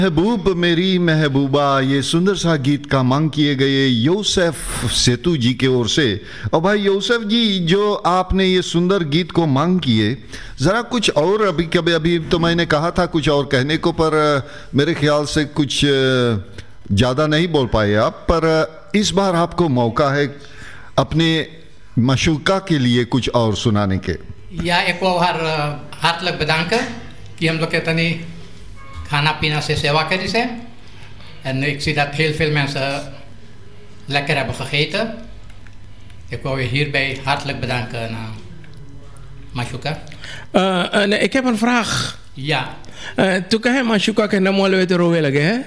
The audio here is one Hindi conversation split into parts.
महबूब मेरी महबूबा, ये सुंदर सा गीत का मांग किए गए यूसुफ सेतु जी के ओर से। और भाई यूसुफ जी, जो आपने ये सुंदर गीत को मांग किए, ज़रा कुछ और अभी तो मैंने कहा था कुछ और कहने को, पर मेरे ख्याल से कुछ ज़्यादा नहीं बोल पाए आप। पर इस बार आपको मौका है अपने मशूका के लिए कुछ और सुनाने के। या एक बार हाथ लग बदांक कि हम लोग के तनी खाना पीना से सेवा करी से en ik zie dat heel veel mensen lekker hebben gegeten. Ik wou je hierbij hartelijk bedanken, Mashuka. Ik heb een vraag. Ja. तू कहे माशुका के नाम वाले तो रोवे लगे है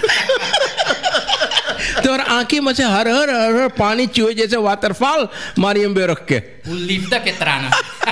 तो और आंखें में से हर हर हर हर पानी चूहे जैसे वाटरफॉल मारियम बे रख के Liefde के त्राना.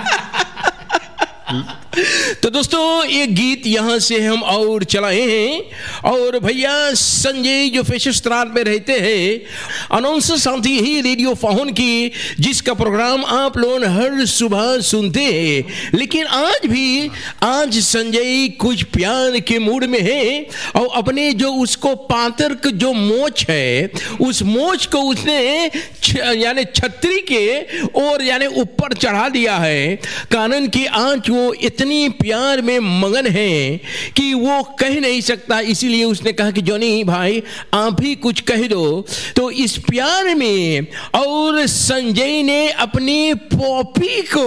तो दोस्तों, ये गीत यहाँ से हम और चलाए हैं। और भैया संजय जो फेशस्त्रान में रहते हैं, अनाउंसर साथी ही रेडियो फाउन की, जिसका प्रोग्राम आप लोग हर सुबह सुनते हैं। लेकिन आज संजय कुछ प्यार के मूड में है और अपने जो उसको पातर जो मोच है, उस मोच को उसने यानी छतरी के और यानी ऊपर चढ़ा दिया है। कारण कि आज वो इतनी प्यार में मगन है कि वो कह नहीं सकता, इसीलिए उसने कहा कि जॉनी भाई आप ही कुछ कह दो। तो इस प्यार में और संजय ने अपनी पॉपी को,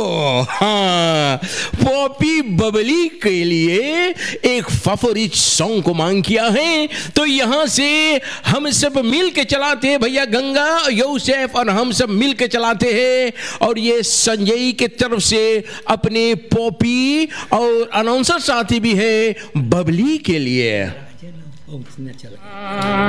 पॉपी बबली के लिए एक फेवरेट सॉन्ग को मांग किया है। तो यहां से हम सब मिल के चलाते हैं भैया, गंगा यूसुफ और हम सब मिल के चलाते हैं। और ये संजय के तरफ से अपने पॉपी और अनाउंसर साथी भी है बबली के लिए।